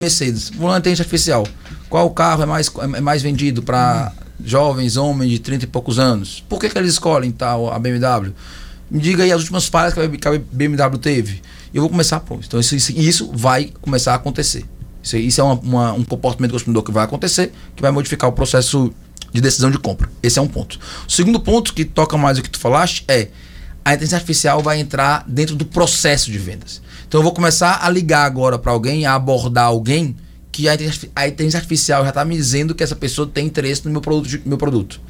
Mercedes, falando de inteligência artificial, qual carro é mais vendido para jovens, homens de 30 e poucos anos? Por que eles escolhem tal a BMW? Me diga aí as últimas falhas que a BMW teve. Eu vou começar, então isso vai começar a acontecer. Isso é um comportamento do consumidor que vai acontecer, que vai modificar o processo de decisão de compra. Esse é um ponto. O segundo ponto, que toca mais o que tu falaste, é a inteligência artificial vai entrar dentro do processo de vendas. Então eu vou começar a ligar agora para alguém, a abordar alguém, que a inteligência artificial já está me dizendo que essa pessoa tem interesse no meu produto.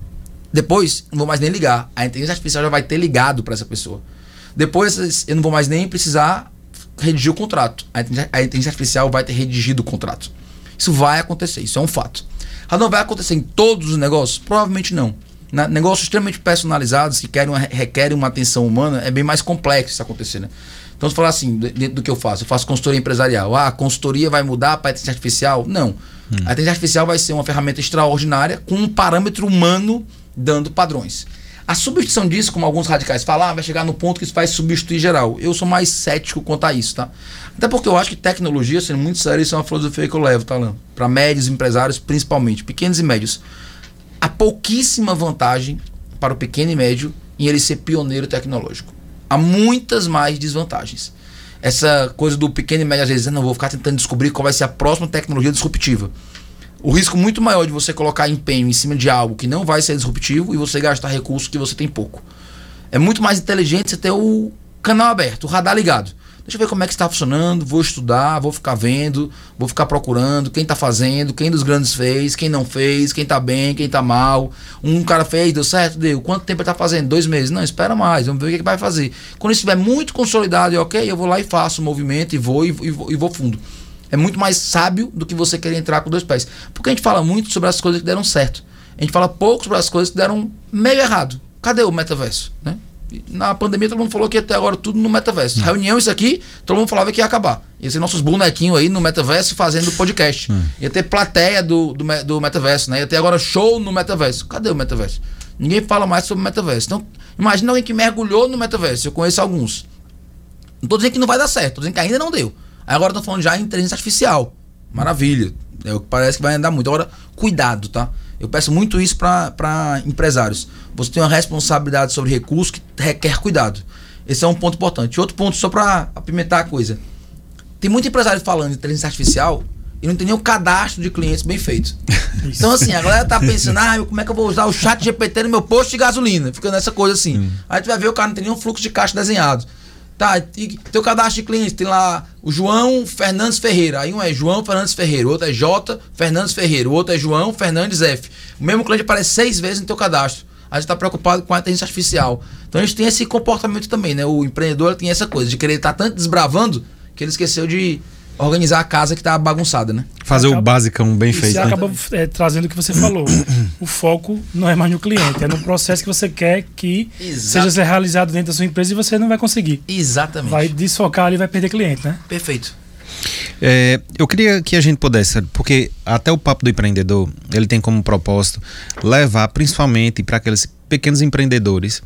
Depois, não vou mais nem ligar. A inteligência artificial já vai ter ligado para essa pessoa. Depois, eu não vou mais nem precisar redigir o contrato. A inteligência artificial vai ter redigido o contrato. Isso vai acontecer, isso é um fato. Não vai acontecer em todos os negócios? Provavelmente não. Negócios extremamente personalizados que requerem uma atenção humana, é bem mais complexo isso acontecer, né? Então, se falar assim, dentro do que eu faço consultoria empresarial. A consultoria vai mudar para a inteligência artificial? Não. A inteligência artificial vai ser uma ferramenta extraordinária com um parâmetro humano dando padrões. A substituição disso, como alguns radicais falam, vai chegar no ponto que isso vai substituir geral. Eu sou mais cético quanto a isso, tá? Até porque eu acho que tecnologia, sendo muito sério, isso é uma filosofia que eu levo, tá, Alain? Para médios empresários, principalmente, pequenos e médios. Há pouquíssima vantagem para o pequeno e médio em ele ser pioneiro tecnológico. Há muitas mais desvantagens. Essa coisa do pequeno e médio, às vezes, não vou ficar tentando descobrir qual vai ser a próxima tecnologia disruptiva. O risco muito maior de você colocar empenho em cima de algo que não vai ser disruptivo e você gastar recursos que você tem pouco. É muito mais inteligente você ter o canal aberto, o radar ligado. Deixa eu ver como é que está funcionando, vou estudar, vou ficar vendo, vou ficar procurando quem está fazendo, quem dos grandes fez, quem não fez, quem está bem, quem está mal. Um cara fez, deu certo, deu. Quanto tempo ele está fazendo? 2 meses. Não, espera mais, vamos ver o que ele vai fazer. Quando isso estiver muito consolidado e ok, eu vou lá e faço o movimento e vou fundo. É muito mais sábio do que você querer entrar com 2 pés. Porque a gente fala muito sobre as coisas que deram certo. A gente fala pouco sobre as coisas que deram meio errado. Cadê o metaverso, né? Na pandemia todo mundo falou que até agora tudo no metaverso. Reunião, isso aqui, todo mundo falava que ia acabar. Ia ser nossos bonequinhos aí no metaverso fazendo podcast. Ia ter plateia do metaverso, né? Ia ter agora show no metaverso. Cadê o metaverso? Ninguém fala mais sobre o metaverso. Então, imagina alguém que mergulhou no metaverso. Eu conheço alguns. Não tô dizendo que não vai dar certo, tô dizendo que ainda não deu. Aí agora estão falando já em inteligência artificial. Maravilha. É o que parece que vai andar muito. Agora, cuidado, tá? Eu peço muito isso para empresários. Você tem uma responsabilidade sobre recursos que requer cuidado. Esse é um ponto importante. Outro ponto, só para apimentar a coisa. Tem muito empresário falando de inteligência artificial e não tem nenhum cadastro de clientes bem feito. Então, assim, a galera tá pensando, como é que eu vou usar o chat GPT no meu posto de gasolina? Fica nessa coisa assim. Aí tu vai ver, o cara não tem nenhum fluxo de caixa desenhado. Tá, e teu cadastro de clientes, tem lá o João Fernandes Ferreira. Aí um é João Fernandes Ferreira, o outro é J Fernandes Ferreira, o outro é João Fernandes F. O mesmo cliente aparece 6 vezes no teu cadastro. A gente está preocupado com a inteligência artificial. Então a gente tem esse comportamento também, né? O empreendedor tem essa coisa de querer estar tanto desbravando que ele esqueceu de organizar a casa que está bagunçada, né? Fazer o basicão bem feito. Você acaba trazendo o que você falou. O foco não é mais no cliente, é no processo que você quer que seja realizado dentro da sua empresa e você não vai conseguir. Exatamente. Vai desfocar ali e vai perder cliente, né? Perfeito. Eu queria que a gente pudesse, porque até o Papo do Empreendedor, ele tem como propósito levar principalmente para aqueles pequenos empreendedores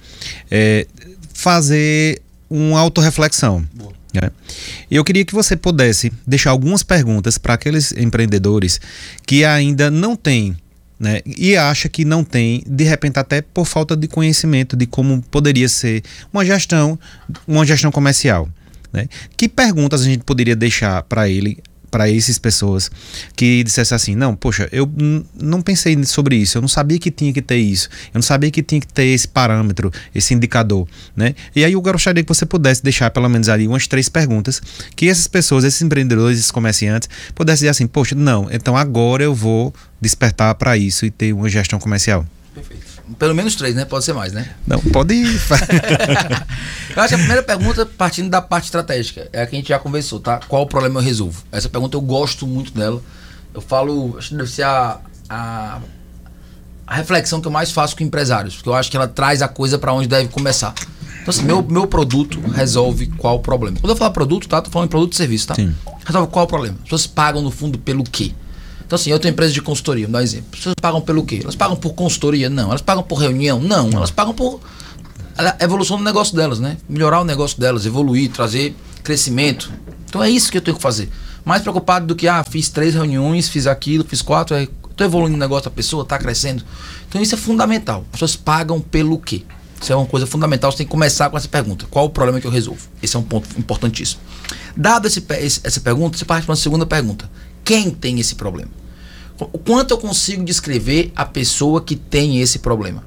fazer uma autorreflexão. Né? Eu queria que você pudesse deixar algumas perguntas para aqueles empreendedores que ainda não têm, né, e acha que não tem, de repente até por falta de conhecimento de como poderia ser uma gestão comercial. Né? Que perguntas a gente poderia deixar para essas pessoas que dissessem assim, não, poxa, eu não pensei sobre isso, eu não sabia que tinha que ter isso, eu não sabia que tinha que ter esse parâmetro, esse indicador, né? E aí eu gostaria que você pudesse deixar pelo menos ali umas 3 perguntas que essas pessoas, esses empreendedores, esses comerciantes pudessem dizer assim, poxa, não, então agora eu vou despertar para isso e ter uma gestão comercial. Perfeito. Pelo menos 3, né? Pode ser mais, né? Não, pode ir. Eu acho que a primeira pergunta, partindo da parte estratégica, é a que a gente já conversou, tá? Qual o problema eu resolvo? Essa pergunta eu gosto muito dela. Eu falo, acho que deve ser a reflexão que eu mais faço com empresários, porque eu acho que ela traz a coisa para onde deve começar. Então, assim, meu produto resolve qual o problema? Quando eu falo produto, tá? Tô falando em produto e serviço, tá? Sim. Resolve qual o problema? As pessoas pagam no fundo pelo quê? Então, assim, eu tenho empresa de consultoria, vou dar um exemplo. As pessoas pagam pelo quê? Elas pagam por consultoria? Não. Elas pagam por reunião? Não. Elas pagam por a evolução do negócio delas, né? Melhorar o negócio delas, evoluir, trazer crescimento. Então é isso que eu tenho que fazer. Mais preocupado do que, fiz 3 reuniões, fiz aquilo, fiz 4, estou evoluindo o negócio da pessoa, está crescendo. Então isso é fundamental. As pessoas pagam pelo quê? Isso é uma coisa fundamental, você tem que começar com essa pergunta. Qual o problema que eu resolvo? Esse é um ponto importantíssimo. Dado essa pergunta, você parte para uma segunda pergunta. Quem tem esse problema? O quanto eu consigo descrever a pessoa que tem esse problema?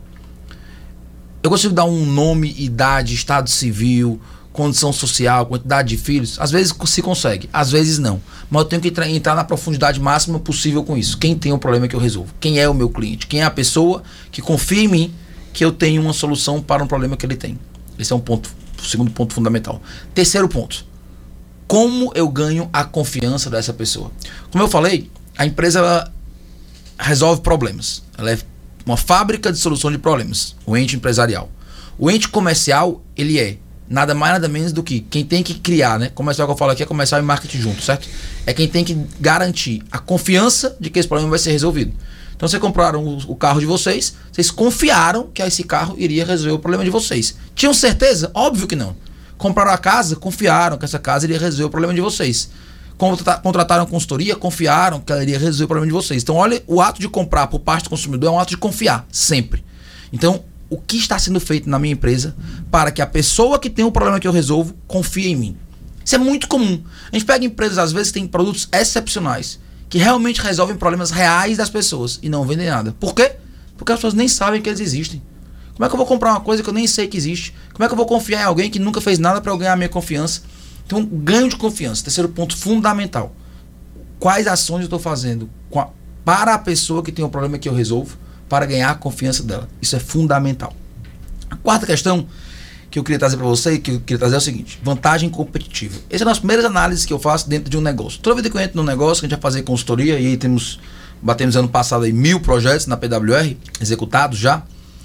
Eu consigo dar um nome, idade, estado civil, condição social, quantidade de filhos? Às vezes se consegue, às vezes não. Mas eu tenho que entrar na profundidade máxima possível com isso. Quem tem o problema que eu resolvo? Quem é o meu cliente? Quem é a pessoa que confia em mim que eu tenho uma solução para um problema que ele tem? Esse é o segundo ponto fundamental. Terceiro ponto. Como eu ganho a confiança dessa pessoa? Como eu falei, a empresa ela resolve problemas. Ela é uma fábrica de solução de problemas. O ente empresarial. O ente comercial, ele é nada mais nada menos do que quem tem que criar, né? Comercial que eu falo aqui é comercial e marketing junto, certo? É quem tem que garantir a confiança de que esse problema vai ser resolvido. Então vocês compraram o carro de vocês confiaram que esse carro iria resolver o problema de vocês. Tinham certeza? Óbvio que não. Compraram a casa? Confiaram que essa casa iria resolver o problema de vocês. Contrataram consultoria? Confiaram que ela iria resolver o problema de vocês. Então olha, o ato de comprar por parte do consumidor é um ato de confiar, sempre. Então, o que está sendo feito na minha empresa para que a pessoa que tem o problema que eu resolvo confie em mim? Isso é muito comum. A gente pega empresas, às vezes, que têm produtos excepcionais, que realmente resolvem problemas reais das pessoas e não vendem nada. Por quê? Porque as pessoas nem sabem que eles existem. Como é que eu vou comprar uma coisa que eu nem sei que existe? Como é que eu vou confiar em alguém que nunca fez nada para eu ganhar a minha confiança? Então, ganho de confiança. Terceiro ponto fundamental. Quais ações eu estou fazendo para a pessoa que tem o problema que eu resolvo para ganhar a confiança dela? Isso é fundamental. A quarta questão que eu queria trazer para você, que eu queria trazer é o seguinte: vantagem competitiva. Essa é uma das primeiras análises que eu faço dentro de um negócio. Toda vez que eu entro num negócio, que a gente vai fazer consultoria, e aí batemos ano passado aí 1000 projetos na PWR, executados já.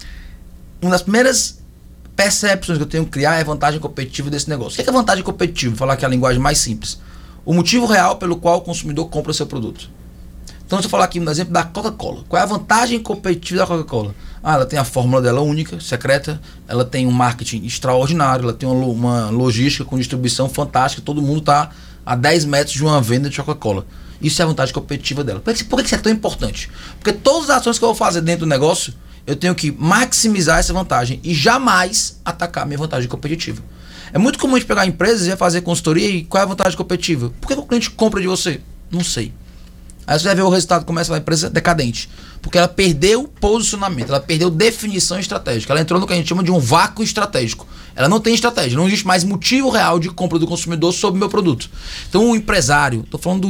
Uma das primeiras percepções que eu tenho que criar é a vantagem competitiva desse negócio. O que é vantagem competitiva? Vou falar aqui a linguagem mais simples. O motivo real pelo qual o consumidor compra o seu produto. Então, se eu falar aqui um exemplo da Coca-Cola. Qual é a vantagem competitiva da Coca-Cola? Ela tem a fórmula dela única, secreta, ela tem um marketing extraordinário, ela tem uma logística com distribuição fantástica, todo mundo está a 10 metros de uma venda de Coca-Cola. Isso é a vantagem competitiva dela. Por que isso é tão importante? Porque todas as ações que eu vou fazer dentro do negócio, eu tenho que maximizar essa vantagem e jamais atacar a minha vantagem competitiva. É muito comum a gente pegar empresas e fazer consultoria e qual é a vantagem competitiva? Por que o cliente compra de você? Não sei. Aí você vai ver o resultado, começa a empresa decadente. Porque ela perdeu posicionamento, ela perdeu definição estratégica. Ela entrou no que a gente chama de um vácuo estratégico. Ela não tem estratégia, não existe mais motivo real de compra do consumidor sobre o meu produto. Então o empresário, estou falando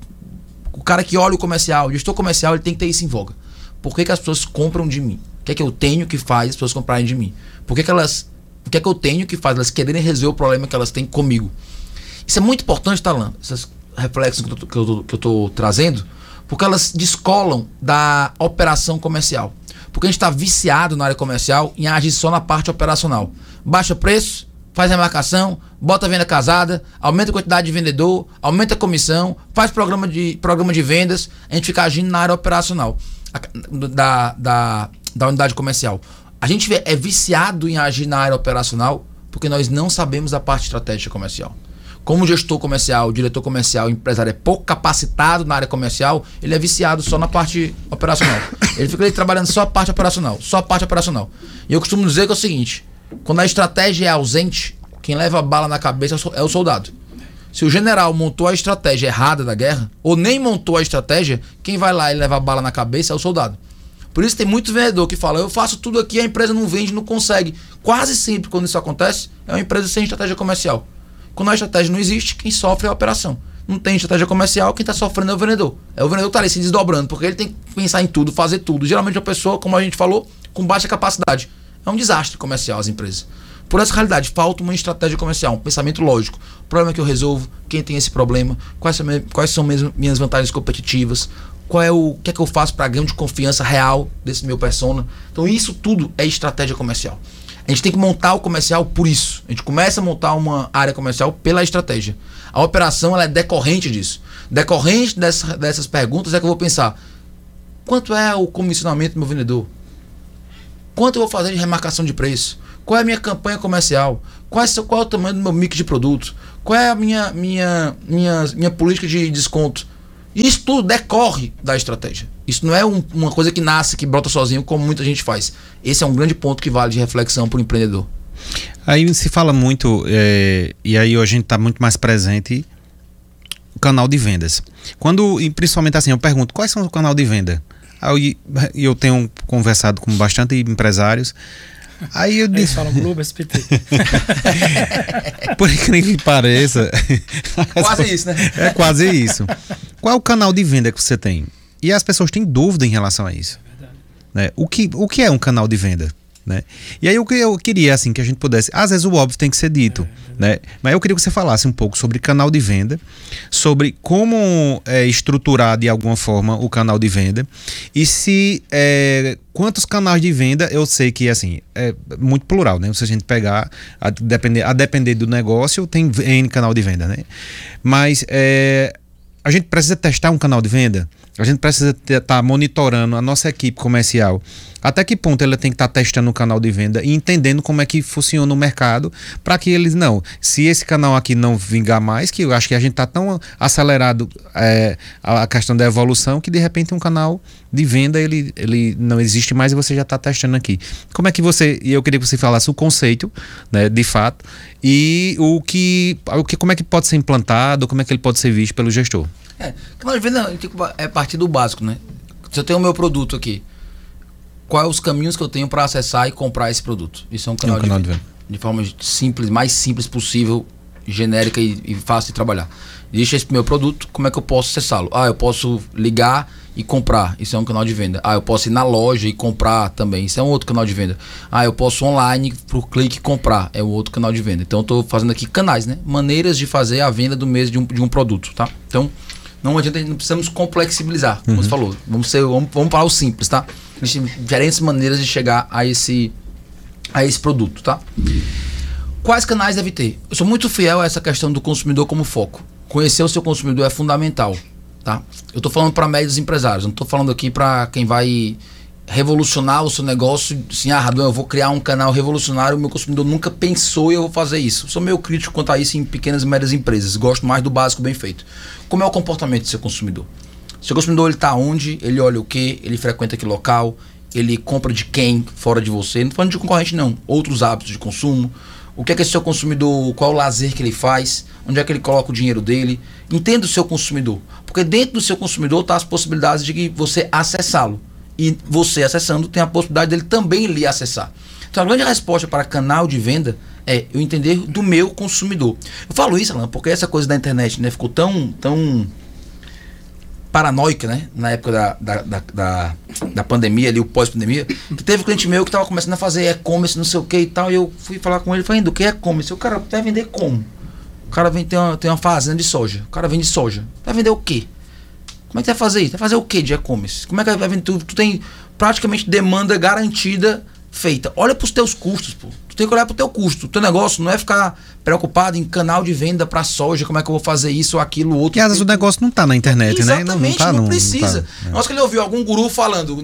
o cara que olha o comercial, o gestor comercial, ele tem que ter isso em voga. Por que as pessoas compram de mim? O que é que eu tenho que faz as pessoas comprarem de mim? O que é que eu tenho que faz elas quererem resolver o problema que elas têm comigo? Isso é muito importante, Talan, essas reflexões que eu estou trazendo, porque elas descolam da operação comercial. Porque a gente está viciado na área comercial em agir só na parte operacional. Baixa preço, faz remarcação, bota a venda casada, aumenta a quantidade de vendedor, aumenta a comissão, faz programa de vendas, a gente fica agindo na área operacional da unidade comercial. A gente é viciado em agir na área operacional porque nós não sabemos a parte estratégica comercial. Como o gestor comercial, o diretor comercial, o empresário é pouco capacitado na área comercial, ele é viciado só na parte operacional. Ele fica ali trabalhando só a parte operacional, só a parte operacional. E eu costumo dizer que é o seguinte: quando a estratégia é ausente, quem leva a bala na cabeça é o soldado. Se o general montou a estratégia errada da guerra, ou nem montou a estratégia, quem vai lá e leva a bala na cabeça é o soldado. Por isso tem muito vendedor que fala: eu faço tudo aqui, a empresa não vende, não consegue. Quase sempre quando isso acontece, é uma empresa sem estratégia comercial. Quando a estratégia não existe, quem sofre é a operação. Não tem estratégia comercial, quem está sofrendo é o vendedor. É o vendedor que está ali se desdobrando, porque ele tem que pensar em tudo, fazer tudo. Geralmente uma pessoa, como a gente falou, com baixa capacidade. É um desastre comercial as empresas. Por essa realidade, falta uma estratégia comercial, um pensamento lógico. O problema que eu resolvo, quem tem esse problema, quais são minhas vantagens competitivas, o que é que eu faço para ganho de confiança real desse meu persona. Então isso tudo é estratégia comercial. A gente tem que montar o comercial por isso. A gente começa a montar uma área comercial pela estratégia. A operação ela é decorrente disso. Decorrente dessas perguntas é que eu vou pensar: quanto é o comissionamento do meu vendedor? Quanto eu vou fazer de remarcação de preço? Qual é a minha campanha comercial? Qual é o tamanho do meu mix de produtos? Qual é a minha política de desconto? Isso tudo decorre da estratégia. Isso não é uma coisa que nasce, que brota sozinho, como muita gente faz. Esse é um grande ponto que vale de reflexão para o empreendedor. Aí se fala muito, e aí a gente está muito mais presente, o canal de vendas. E principalmente assim, eu pergunto, quais são o canal de venda? Aí eu tenho conversado com bastante empresários. Aí eu Eles falam Globo, SBT. Por incrível que pareça. Quase isso, né? É quase isso. Qual é o canal de venda que você tem? E as pessoas têm dúvida em relação a isso. Né? O que é um canal de venda? Né? E aí eu queria assim que a gente pudesse, às vezes o óbvio tem que ser dito, né? Mas eu queria que você falasse um pouco sobre canal de venda, sobre como estruturar de alguma forma o canal de venda e se quantos canais de venda. Eu sei que assim é muito plural, né? Se a gente pegar a depender do negócio tem N canal de venda, né? Mas a gente precisa testar um canal de venda. A gente precisa estar monitorando a nossa equipe comercial. Até que ponto ela tem que estar testando o canal de venda e entendendo como é que funciona o mercado para que eles se esse canal aqui não vingar mais, que eu acho que a gente está tão acelerado a questão da evolução que de repente um canal de venda ele não existe mais e você já está testando aqui. Como é que eu queria que você falasse o conceito, né, de fato, e como é que pode ser implantado, como é que ele pode ser visto pelo gestor? Canal de venda é partir do básico, né? Se eu tenho o meu produto aqui, quais os caminhos que eu tenho para acessar e comprar esse produto? Isso é um canal de venda. De forma simples, mais simples possível, genérica e fácil de trabalhar. Existe esse meu produto, como é que eu posso acessá-lo? Eu posso ligar e comprar, isso é um canal de venda. Eu posso ir na loja e comprar também, isso é um outro canal de venda. Eu posso online por clique comprar, é um outro canal de venda. Então eu estou fazendo aqui canais, né? Maneiras de fazer a venda do mês de um produto, tá? Então não adianta, não precisamos complexibilizar, como você falou. Vamos para o simples, tá? Existem diferentes maneiras de chegar a esse produto, tá? Quais canais deve ter? Eu sou muito fiel a essa questão do consumidor como foco. Conhecer o seu consumidor é fundamental, tá? Eu tô falando para médios empresários, não tô falando aqui para quem vai revolucionar o seu negócio, assim, Radon, eu vou criar um canal revolucionário, o meu consumidor nunca pensou e eu vou fazer isso. Sou meio crítico quanto a isso em pequenas e médias empresas, gosto mais do básico bem feito. Como é o comportamento do seu consumidor? Seu consumidor, ele tá onde? Ele olha o quê? Ele frequenta que local? Ele compra de quem fora de você? Não tô falando de concorrente não, outros hábitos de consumo. O que é esse seu consumidor, qual é o lazer que ele faz? Onde é que ele coloca o dinheiro dele? Entenda o seu consumidor, porque dentro do seu consumidor tá as possibilidades de você acessá-lo. E você acessando tem a possibilidade dele também lhe acessar. Então a grande resposta para canal de venda é eu entender do meu consumidor. Eu falo isso, Alan, porque essa coisa da internet, né, ficou tão paranoica, né, na época da pandemia, ali o pós-pandemia, que teve um cliente meu que estava começando a fazer e-commerce, não sei o que e tal, e eu fui falar com ele, falei, do que é e-commerce? O cara vai vender como? O cara tem uma fazenda de soja, o cara vende soja, vai vender o quê? Como é que você vai fazer isso? Vai fazer o que de e-commerce? Como é que vai vender tudo? Tu tem praticamente demanda garantida feita. Olha para os teus custos, pô. Tu tem que olhar para o teu custo. O teu negócio não é ficar preocupado em canal de venda para soja, como é que eu vou fazer isso ou aquilo, outro. E às vezes o negócio não está na internet, exatamente, né? Não precisa. Nossa, que ele ouviu algum guru falando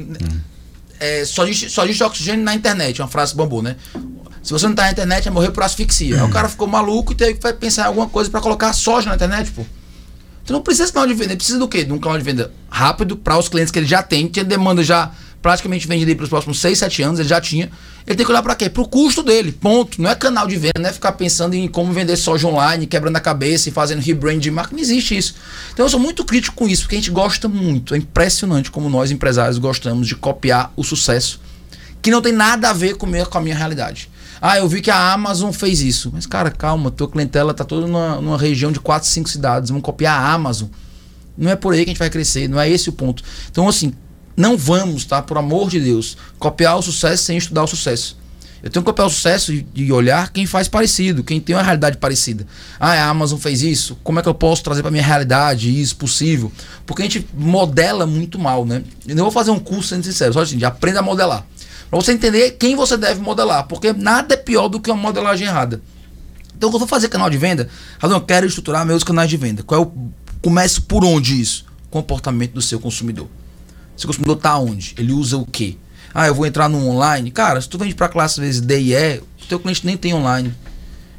só existe oxigênio na internet, uma frase bambu, né? Se você não tá na internet, é morrer por asfixia. Aí o cara ficou maluco e teve que pensar em alguma coisa para colocar soja na internet, pô. Você não precisa de canal de venda, precisa do quê? De um canal de venda rápido para os clientes que ele já tem, tinha demanda já praticamente vendida para os próximos 6, 7 anos, ele já tinha. Ele tem que olhar para quê? Para o custo dele, ponto. Não é canal de venda, não é ficar pensando em como vender soja online, quebrando a cabeça e fazendo rebrand de marca, não existe isso. Então eu sou muito crítico com isso, porque a gente gosta muito, é impressionante como nós empresários gostamos de copiar o sucesso, que não tem nada a ver com a minha realidade. Eu vi que a Amazon fez isso. Mas, cara, calma, tua clientela tá toda numa região de 4, 5 cidades. Vamos copiar a Amazon. Não é por aí que a gente vai crescer, não é esse o ponto. Então, assim, não vamos, tá? Por amor de Deus, copiar o sucesso sem estudar o sucesso. Eu tenho que copiar o sucesso e olhar quem faz parecido, quem tem uma realidade parecida. A Amazon fez isso, como é que eu posso trazer para minha realidade isso possível? Porque a gente modela muito mal, né? Eu não vou fazer um curso, sendo sincero, só assim, aprenda a modelar. Para você entender quem você deve modelar, porque nada é pior do que uma modelagem errada. Então, quando eu vou fazer canal de venda, eu quero estruturar meus canais de venda. Começo por onde isso? Comportamento do seu consumidor. Seu consumidor está onde? Ele usa o quê? Eu vou entrar no online. Cara, se tu vende para classe às vezes D e E, o teu cliente nem tem online.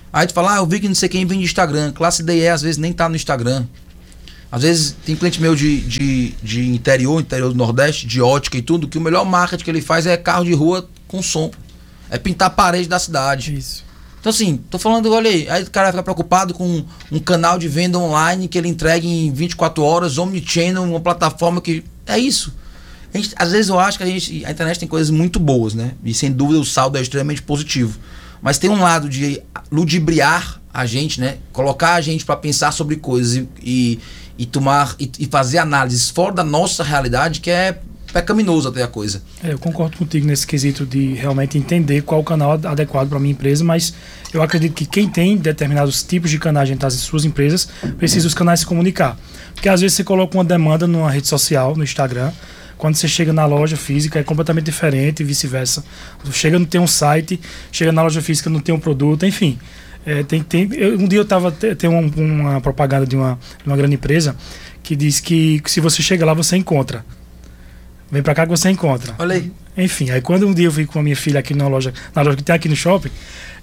Aí tu fala, eu vi que não sei quem vem de Instagram. Classe D e E, às vezes nem tá no Instagram. Às vezes tem cliente meu de interior do Nordeste, de ótica e tudo, que o melhor marketing que ele faz é carro de rua com som. É pintar a parede da cidade. Isso. Então assim, tô falando, olha aí o cara vai ficar preocupado com um canal de venda online que ele entregue em 24 horas, omnichannel, uma plataforma que... É isso. Às vezes eu acho que a internet tem coisas muito boas, né? E sem dúvida o saldo é extremamente positivo. Mas tem um lado de ludibriar a gente, né? Colocar a gente para pensar sobre coisas e fazer análises fora da nossa realidade, que é pecaminoso até a coisa. Eu concordo contigo nesse quesito de realmente entender qual o canal adequado para a minha empresa, mas eu acredito que quem tem determinados tipos de canais dentro das suas empresas precisa os canais se comunicar. Porque às vezes você coloca uma demanda numa rede social, no Instagram, quando você chega na loja física é completamente diferente e vice-versa. Chega não tem um site, chega na loja física não tem um produto, enfim. Um dia tem uma propaganda de uma grande empresa que diz que se você chega lá, você encontra. Vem pra cá que você encontra. Olha aí. Enfim, aí quando um dia eu fui com a minha filha aqui na loja que tem aqui no shopping,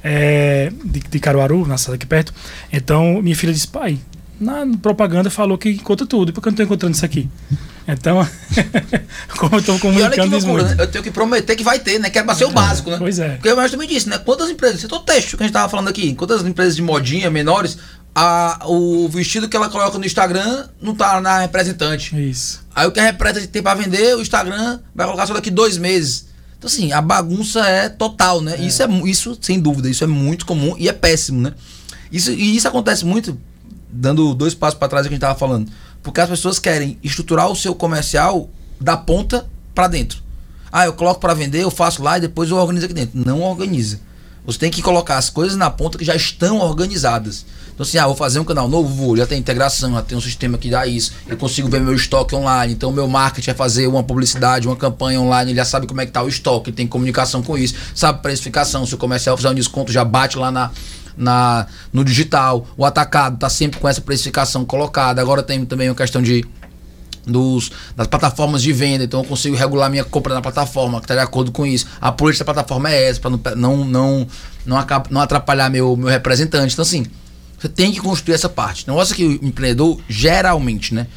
de Caruaru, na cidade aqui perto, então minha filha disse, pai, na propaganda falou que encontra tudo, por que eu não tô encontrando isso aqui? Então, como eu tô comunicando isso muito. Eu tenho que prometer que vai ter, né? Que é pra ser o básico, né? Pois é. Porque eu também disse, né? Quantas empresas, setor têxtil que a gente tava falando aqui, quantas empresas de modinha menores, o vestido que ela coloca no Instagram não tá na representante. Isso. Aí o que a representante tem pra vender, o Instagram vai colocar só daqui 2 meses. Então assim, a bagunça é total, né? Isso, sem dúvida, isso é muito comum e é péssimo, né? Isso acontece muito, dando 2 passos para trás do que a gente tava falando. Porque as pessoas querem estruturar o seu comercial da ponta para dentro. Eu coloco para vender, eu faço lá e depois eu organizo aqui dentro. Não organiza. Você tem que colocar as coisas na ponta que já estão organizadas. Então assim, vou fazer um canal novo, já tem integração, já tem um sistema que dá isso, eu consigo ver meu estoque online, então meu marketing é fazer uma publicidade, uma campanha online, ele já sabe como é que tá o estoque, tem comunicação com isso, sabe precificação, se o comercial fizer um desconto já bate lá no digital, o atacado tá sempre com essa precificação colocada. Agora tem também uma questão das plataformas de venda, então eu consigo regular minha compra na plataforma, que está de acordo com isso. A política da plataforma é essa, para não atrapalhar meu representante. Então assim, você tem que construir essa parte. O negócio é que o empreendedor, geralmente, né,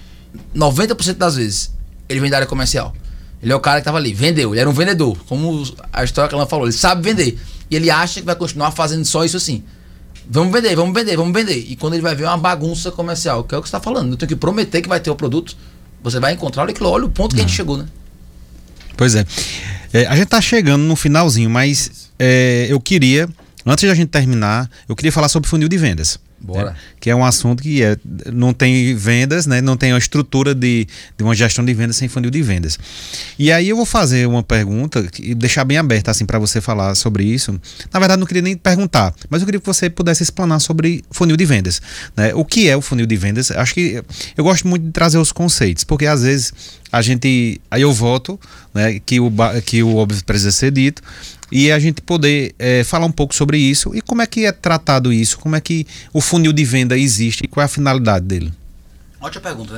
90% das vezes, ele vem da área comercial. Ele é o cara que estava ali, vendeu, ele era um vendedor, como a história que ela falou, ele sabe vender. E ele acha que vai continuar fazendo só isso assim. Vamos vender, vamos vender, vamos vender. E quando ele vai ver uma bagunça comercial, que é o que você está falando, eu tenho que prometer que vai ter o produto, você vai encontrar, olha o ponto que a gente chegou, né? Pois é. A gente tá chegando no finalzinho, mas eu queria, antes de a gente terminar, eu queria falar sobre funil de vendas. Bora. Que é um assunto que não tem vendas, né? Não tem a estrutura de uma gestão de vendas sem funil de vendas. E aí eu vou fazer uma pergunta e deixar bem aberta assim para você falar sobre isso. Na verdade não queria nem perguntar, mas eu queria que você pudesse explanar sobre funil de vendas, né? O que é o funil de vendas? Acho que eu gosto muito de trazer os conceitos, porque às vezes aí eu voto, né, que o óbvio precisa ser dito, e a gente poder falar um pouco sobre isso e como é que é tratado isso, como é que o funil de venda existe e qual é a finalidade dele. Ótima pergunta, né?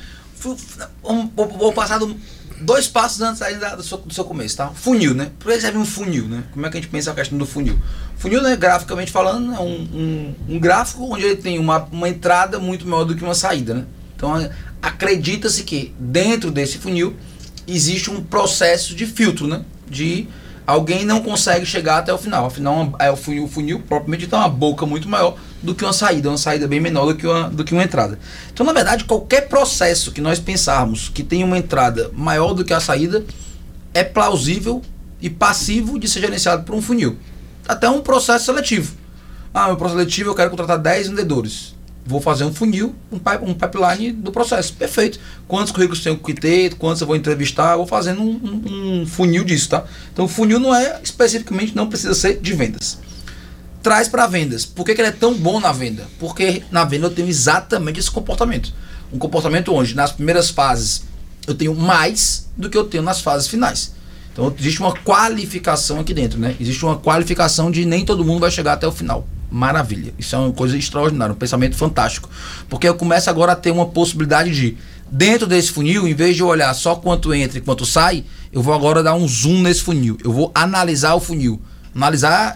Vou passar 2 passos antes ainda do seu começo, tá? Funil, né? Por que serve um funil, né? Como é que a gente pensa a questão do funil? Funil, né, graficamente falando, é um gráfico onde ele tem uma entrada muito maior do que uma saída, né? Então acredita-se que dentro desse funil existe um processo de filtro, né? De alguém não consegue chegar até o final. Afinal, o funil propriamente tem uma boca muito maior do que uma saída bem menor do que uma entrada. Então, na verdade, qualquer processo que nós pensarmos que tem uma entrada maior do que a saída é plausível e passivo de ser gerenciado por um funil. Até um processo seletivo. Meu processo seletivo eu quero contratar 10 vendedores. Vou fazer um funil, um pipeline do processo. Perfeito. Quantos currículos tenho que ter, quantos eu vou entrevistar, vou fazendo um funil disso, tá? Então o funil não precisa ser de vendas. Traz para vendas. Por que ele é tão bom na venda? Porque na venda eu tenho exatamente esse comportamento. Um comportamento onde nas primeiras fases eu tenho mais do que eu tenho nas fases finais. Então existe uma qualificação aqui dentro, né? Existe uma qualificação de nem todo mundo vai chegar até o final. Maravilha. Isso é uma coisa extraordinária, um pensamento fantástico. Porque eu começo agora a ter uma possibilidade de, dentro desse funil, em vez de eu olhar só quanto entra e quanto sai, eu vou agora dar um zoom nesse funil. Eu vou analisar o funil. Analisar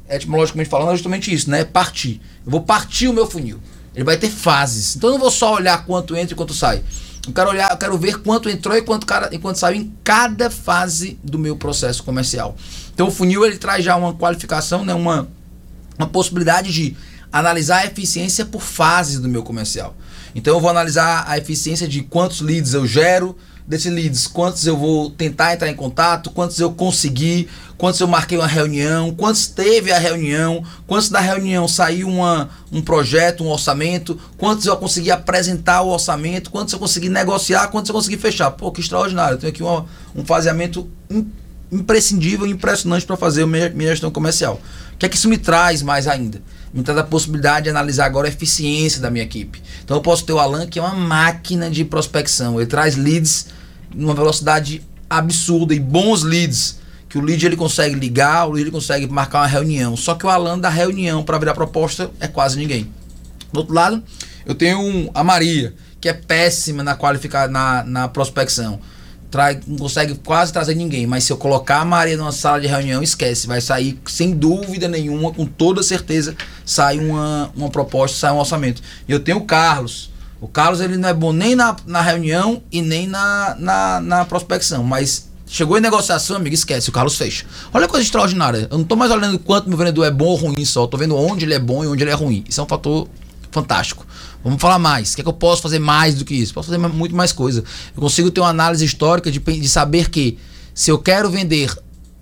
etimologicamente falando, é justamente isso, né? Partir. Eu vou partir o meu funil. Ele vai ter fases. Então eu não vou só olhar quanto entra e quanto sai. Eu quero ver quanto entrou e quanto saiu em cada fase do meu processo comercial. Então o funil ele traz já uma qualificação, né? uma possibilidade de analisar a eficiência por fases do meu comercial. Então eu vou analisar a eficiência de quantos leads eu gero, desses leads, quantos eu vou tentar entrar em contato, quantos eu consegui, quantos eu marquei uma reunião, quantos teve a reunião, quantos da reunião saiu um projeto, um orçamento, quantos eu consegui apresentar o orçamento, quantos eu consegui negociar, quantos eu consegui fechar. Pô, que extraordinário. Eu tenho aqui um faseamento imprescindível e impressionante para fazer a minha gestão comercial. O que é que isso me traz mais ainda? Me traz a possibilidade de analisar agora a eficiência da minha equipe. Então eu posso ter o Alan, que é uma máquina de prospecção. Ele traz leads numa velocidade absurda e bons leads, que o lead ele consegue ligar, o lead ele consegue marcar uma reunião. Só que o Alan da reunião para virar proposta é quase ninguém. Do outro lado, eu tenho a Maria, que é péssima na prospecção. Não consegue quase trazer ninguém, mas se eu colocar a Maria numa sala de reunião, esquece, vai sair sem dúvida nenhuma, com toda certeza, sai uma proposta, sai um orçamento. E eu tenho o Carlos. O Carlos ele não é bom nem na reunião e nem na prospecção, mas chegou em negociação, amigo, esquece, o Carlos fecha. Olha que coisa extraordinária, eu não estou mais olhando quanto meu vendedor é bom ou ruim só, estou vendo onde ele é bom e onde ele é ruim. Isso é um fator fantástico. Vamos falar mais. O que é que eu posso fazer mais do que isso? Posso fazer muito mais coisa. Eu consigo ter uma análise histórica de saber que se eu quero vender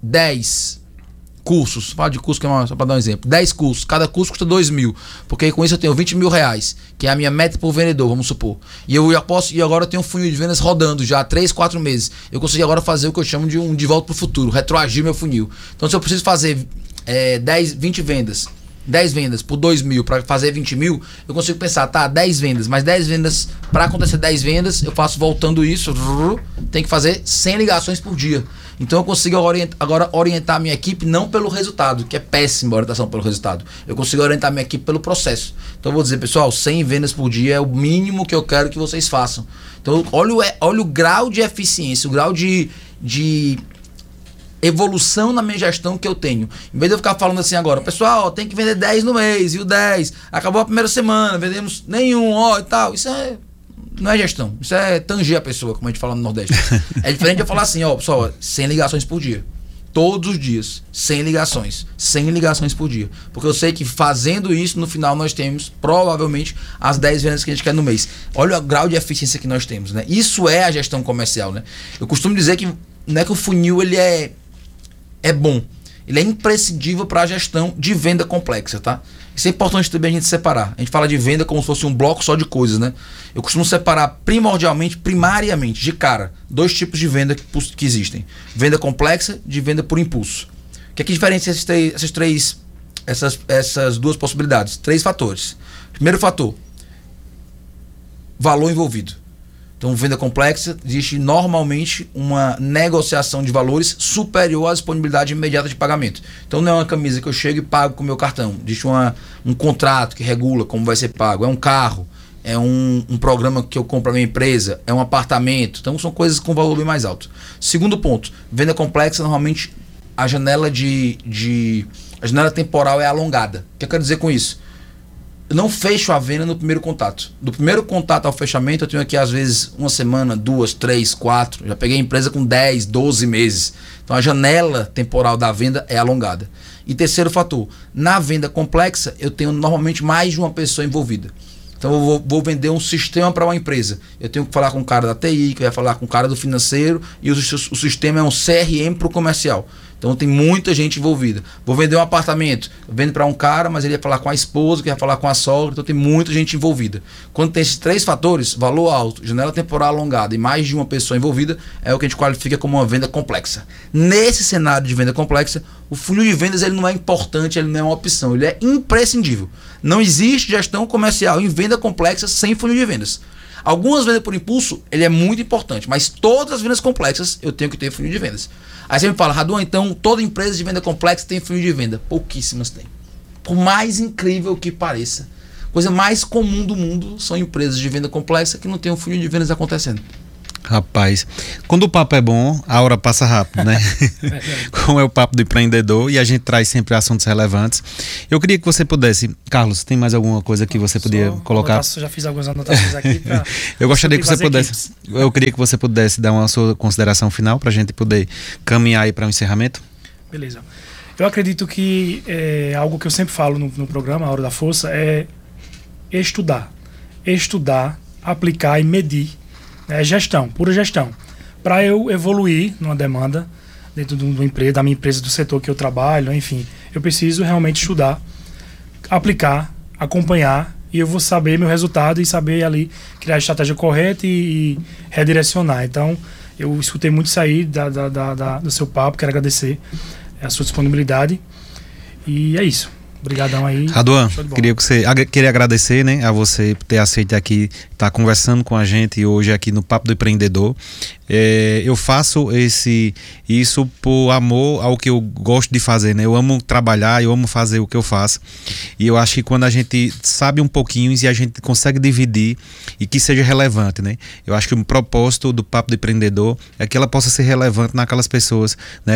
10 cursos, fala de curso que é só para dar um exemplo, 10 cursos, cada curso custa 2 mil, porque com isso eu tenho 20 mil reais, que é a minha meta por vendedor, vamos supor. E agora eu tenho um funil de vendas rodando já há 3, 4 meses. Eu consigo agora fazer o que eu chamo de volta para o futuro, retroagir meu funil. Então se eu preciso fazer 20 vendas, 10 vendas por 2 mil para fazer 20 mil, eu consigo pensar, 10 vendas, mas 10 vendas, para acontecer 10 vendas, eu faço voltando isso, tem que fazer 100 ligações por dia. Então eu consigo agora orientar a minha equipe não pelo resultado, que é péssima a orientação pelo resultado. Eu consigo orientar a minha equipe pelo processo. Então eu vou dizer, pessoal, 100 vendas por dia é o mínimo que eu quero que vocês façam. Então olha o grau de eficiência, o grau de evolução na minha gestão que eu tenho. Em vez de eu ficar falando assim agora, pessoal, tem que vender 10 no mês, e o 10, acabou a primeira semana, vendemos nenhum, e tal. Isso não é gestão, isso é tanger a pessoa, como a gente fala no Nordeste. É diferente de eu falar assim, pessoal, 100 ligações por dia. Todos os dias, 100 ligações por dia. Porque eu sei que fazendo isso, no final nós temos provavelmente as 10 vendas que a gente quer no mês. Olha o grau de eficiência que nós temos, né? Isso é a gestão comercial, né? Eu costumo dizer que não é que o funil ele é bom, ele é imprescindível para a gestão de venda complexa, tá? Isso é importante também a gente separar. A gente fala de venda como se fosse um bloco só de coisas, né? Eu costumo separar primariamente, de cara, 2 tipos de venda que existem. Venda complexa de venda por impulso. O que é que diferencia essas 2 possibilidades? 3 fatores. Primeiro fator, valor envolvido. Então, venda complexa, existe normalmente uma negociação de valores superior à disponibilidade imediata de pagamento. Então, não é uma camisa que eu chego e pago com o meu cartão. Existe um contrato que regula como vai ser pago. É um carro, é um programa que eu compro para minha empresa, é um apartamento. Então, são coisas com valor bem mais alto. Segundo ponto, venda complexa, normalmente a janela a janela temporal é alongada. O que eu quero dizer com isso? Eu não fecho a venda no primeiro contato. Do primeiro contato ao fechamento, eu tenho aqui às vezes 1 semana, 2, 3, 4. Já peguei empresa com 10, 12 meses. Então a janela temporal da venda é alongada. E terceiro fator, na venda complexa, eu tenho normalmente mais de uma pessoa envolvida. Então eu vou vender um sistema para uma empresa. Eu tenho que falar com o cara da TI, que vai falar com o cara do financeiro, e o sistema é um CRM para o comercial. Então tem muita gente envolvida. Vou vender um apartamento, eu vendo para um cara, mas ele ia falar com a esposa, que ia falar com a sogra, então tem muita gente envolvida. Quando tem esses 3 fatores, valor alto, janela temporal alongada e mais de uma pessoa envolvida, é o que a gente qualifica como uma venda complexa. Nesse cenário de venda complexa, o funil de vendas ele não é importante, ele não é uma opção, ele é imprescindível. Não existe gestão comercial em venda complexa sem funil de vendas. Algumas vendas por impulso, ele é muito importante, mas todas as vendas complexas eu tenho que ter funil de vendas. Aí você me fala, Raduan, então toda empresa de venda complexa tem funil de venda. Pouquíssimas tem. Por mais incrível que pareça, coisa mais comum do mundo são empresas de venda complexa que não tem um funil de vendas acontecendo. Rapaz, quando o papo é bom, a hora passa rápido, né? Como é o papo do empreendedor, e a gente traz sempre assuntos relevantes. Eu queria que você pudesse, Carlos, tem mais alguma coisa que você podia colocar? Já fiz algumas anotações aqui para eu gostaria que você pudesse, eu queria que você pudesse dar uma sua consideração final para a gente poder caminhar aí para o encerramento. Beleza. Eu acredito que algo que eu sempre falo no programa, A Hora da Força, é estudar, aplicar e medir. Gestão, pura gestão. Para eu evoluir numa demanda dentro do empresa, da minha empresa, do setor que eu trabalho, enfim, eu preciso realmente estudar, aplicar, acompanhar, e eu vou saber meu resultado e saber ali criar a estratégia correta e redirecionar. Então, eu escutei muito isso aí do seu papo, quero agradecer a sua disponibilidade, e é isso. Obrigadão aí. Raduan, queria agradecer, né, a você por ter aceito aqui estar conversando com a gente hoje aqui no Papo do Empreendedor. Eu faço isso por amor ao que eu gosto de fazer, né? Eu amo trabalhar, eu amo fazer o que eu faço. E eu acho que quando a gente sabe um pouquinho e a gente consegue dividir e que seja relevante, né? Eu acho que o propósito do Papo do Empreendedor é que ela possa ser relevante naquelas pessoas, né?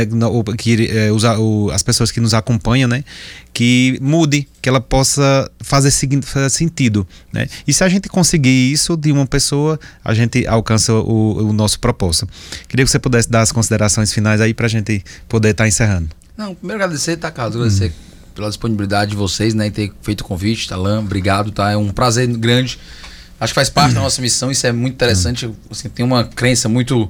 As pessoas que nos acompanham, né? Que mude, que ela possa fazer sentido, né? E se a gente conseguir isso de uma pessoa, a gente alcança o nosso propósito. Queria que você pudesse dar as considerações finais aí pra gente poder estar encerrando. Não, primeiro agradecer, tá, Carlos? Agradecer pela disponibilidade de vocês, né? E ter feito o convite, Alain, obrigado, tá? É um prazer grande. Acho que faz parte da nossa missão, isso é muito interessante. Assim, tem uma crença muito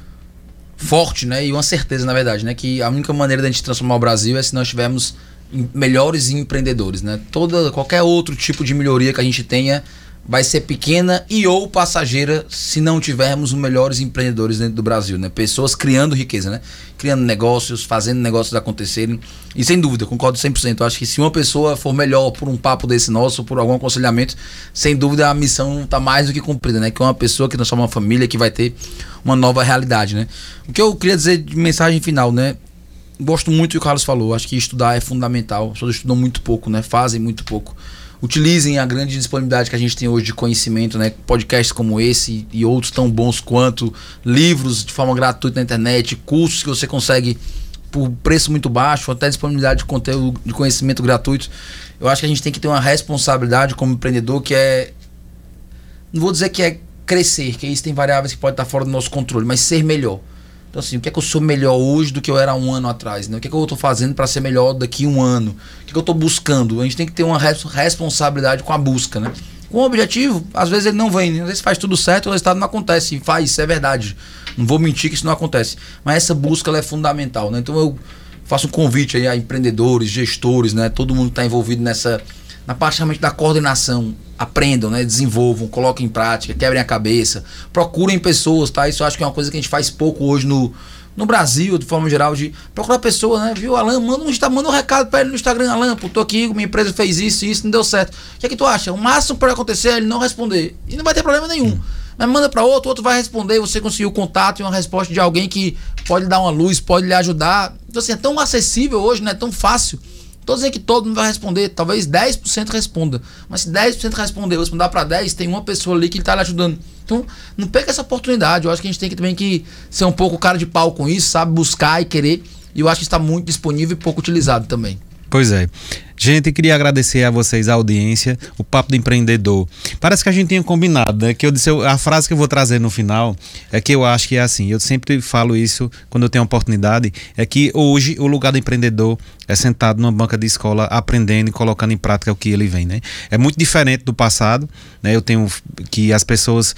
forte, né? E uma certeza, na verdade, né? Que a única maneira da gente transformar o Brasil é se nós tivermos melhores empreendedores, né? Qualquer outro tipo de melhoria que a gente tenha vai ser pequena e ou passageira se não tivermos os melhores empreendedores dentro do Brasil, né? Pessoas criando riqueza, né? Criando negócios, fazendo negócios acontecerem. E sem dúvida, concordo 100%. Eu acho que se uma pessoa for melhor por um papo desse nosso, por algum aconselhamento, sem dúvida a missão está mais do que cumprida, né? Que é uma pessoa que transforma uma família, que vai ter uma nova realidade, né? O que eu queria dizer de mensagem final, né? Gosto muito do que o Carlos falou. Acho que estudar é fundamental. As pessoas estudam muito pouco, né? Fazem muito pouco. Utilizem a grande disponibilidade que a gente tem hoje de conhecimento, né? Podcasts como esse e outros tão bons quanto, livros de forma gratuita na internet, cursos que você consegue por preço muito baixo, até disponibilidade de conteúdo de conhecimento gratuito. Eu acho que a gente tem que ter uma responsabilidade como empreendedor que é, não vou dizer que é crescer, que isso tem variáveis que podem estar fora do nosso controle, mas ser melhor. Então assim, o que é que eu sou melhor hoje do que eu era um ano atrás, né? O que é que eu estou fazendo para ser melhor daqui a um ano? O que é que eu estou buscando? A gente tem que ter uma responsabilidade com a busca, né? Com o objetivo, às vezes ele não vem, né? Às vezes faz tudo certo e o resultado não acontece. E faz, isso é verdade. Não vou mentir que isso não acontece. Mas essa busca ela é fundamental, né? Então eu faço um convite aí a empreendedores, gestores, né? Todo mundo que está envolvido na parte realmente da coordenação. Aprendam, né? Desenvolvam, coloquem em prática, quebrem a cabeça, procurem pessoas, tá? Isso eu acho que é uma coisa que a gente faz pouco hoje no Brasil, de forma geral, de procurar pessoa, né? Viu, Alain, manda um recado pra ele no Instagram, Alain, pô, tô aqui, minha empresa fez isso, não deu certo. O que é que tu acha? O máximo que pode acontecer é ele não responder. E não vai ter problema nenhum. Mas manda pra outro vai responder, você conseguiu o contato e uma resposta de alguém que pode dar uma luz, pode lhe ajudar. Então assim, é tão acessível hoje, né? Tão fácil. Estou dizendo que todo mundo vai responder, talvez 10% responda. Mas se 10% responder, você mandar para 10, tem uma pessoa ali que está lhe ajudando. Então, não perca essa oportunidade. Eu acho que a gente tem que também que ser um pouco cara de pau com isso, sabe? Buscar e querer. E eu acho que está muito disponível e pouco utilizado também. Pois é. Gente, queria agradecer a vocês a audiência, o Papo do Empreendedor. Parece que a gente tinha combinado, né? Que eu disse, a frase que eu vou trazer no final é que eu acho que é assim, eu sempre falo isso quando eu tenho a oportunidade, é que hoje o lugar do empreendedor é sentado numa banca de escola aprendendo e colocando em prática o que ele vem, né? É muito diferente do passado, né? Eu tenho que as pessoas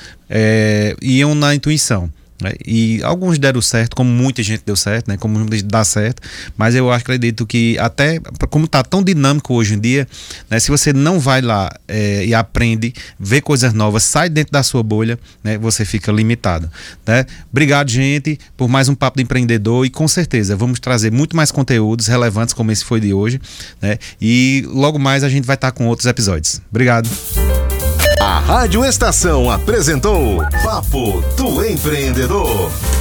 iam na intuição. E alguns deram certo, como muita gente deu certo, né? Como muita gente dá certo, mas eu acredito que até como está tão dinâmico hoje em dia, né? Se você não vai lá e aprende, vê coisas novas, sai dentro da sua bolha, né? Você fica limitado, né? Obrigado, gente, por mais um Papo do Empreendedor, e com certeza vamos trazer muito mais conteúdos relevantes como esse foi de hoje, né? E logo mais a gente vai estar com outros episódios. Obrigado. A Rádio Estação apresentou Papo do Empreendedor.